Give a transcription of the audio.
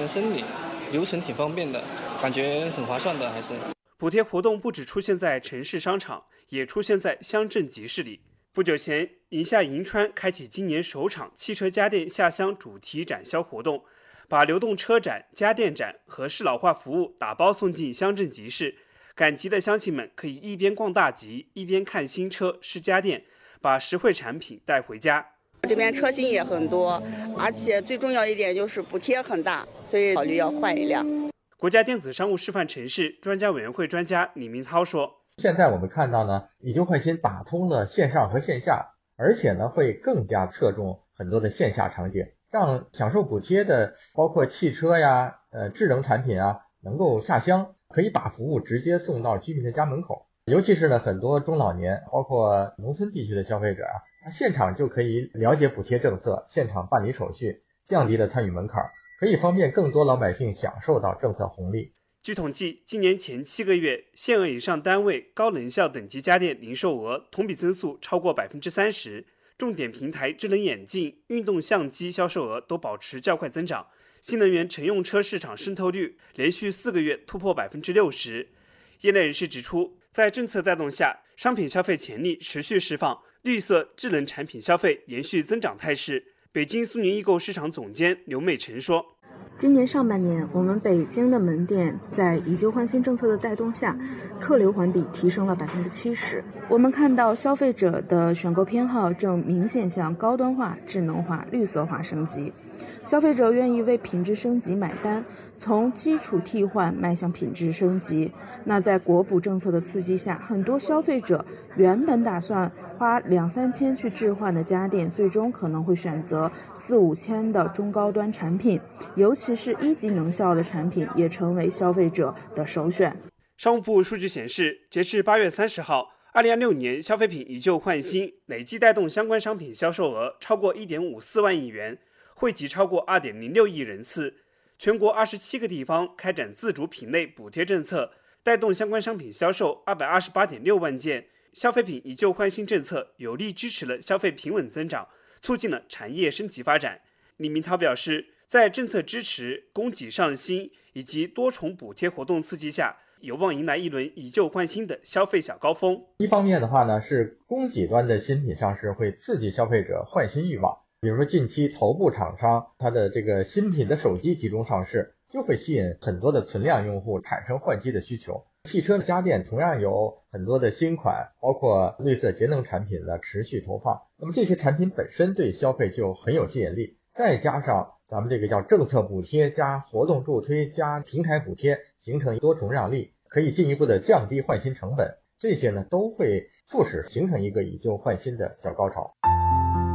生理，流程挺方便的，感觉很划算的还是。 补贴活动不只出现在城市商场，也出现在乡镇集市里。不久前，宁夏银川开启今年首场汽车家电下乡主题展销活动，把流动车展、家电展和适老化服务打包送进乡镇集市。赶集的乡亲们可以一边逛大集，一边看新车、试家电，把实惠产品带回家。 这边车型也很多，而且最重要一点就是补贴很大，所以考虑要换一辆。 国家电子商务示范城市专家委员会专家李明涛说， 现在我们看到呢，以旧换新打通了线上和线下，而且呢会更加侧重很多的线下场景，让享受补贴的包括汽车呀、智能产品啊能够下乡，可以把服务直接送到居民的家门口。尤其是呢很多中老年包括农村地区的消费者啊，他现场就可以了解补贴政策，现场办理手续，降低了参与门槛，可以方便更多老百姓享受到政策红利。 据统计，今年前7个月，限额以上单位高能效等级家电零售额同比增速超过30%，重点平台智能眼镜、运动相机销售额都保持较快增长。新能源乘用车市场渗透率连续4个月突破60%。业内人士指出，在政策带动下，商品消费潜力持续释放，绿色智能产品消费延续增长态势。北京苏宁易购市场总监刘美晨说， 今年上半年，我们北京的门店在以旧换新政策的带动下，客流环比提升了70%。我们看到消费者的选购偏好正明显向高端化、智能化、绿色化升级。消费者愿意为品质升级买单，从基础替换迈向品质升级。那在国补政策的刺激下，很多消费者原本打算花2-3千去置换的家电，最终可能会选择4-5千的中高端产品，尤其是1级能效的产品也成为消费者的首选。 商务部数据显示，截至8月30号，2026年消费品以旧换新累计带动相关商品销售额超过1.54万亿元，惠及超过2.06亿人次。全国27个地方开展自主品类补贴政策，带动相关商品销售228.6万件。消费品以旧换新政策有力支持了消费平稳增长，促进了产业升级发展。李明涛表示，在政策支持、供给上新以及多重补贴活动刺激下，有望迎来一轮以旧换新的消费小高峰。 一方面的话呢，是供给端的新品上市会刺激消费者换新欲望，比如说近期头部厂商它的这个新品的手机集中上市，就会吸引很多的存量用户产生换机的需求。汽车家电同样有很多的新款，包括绿色节能产品的持续投放，那么这些产品本身对消费就很有吸引力，再加上咱们这个叫政策补贴加活动助推加平台补贴，形成多重让利，可以进一步的降低换新成本，这些呢都会促使形成一个以旧换新的小高潮。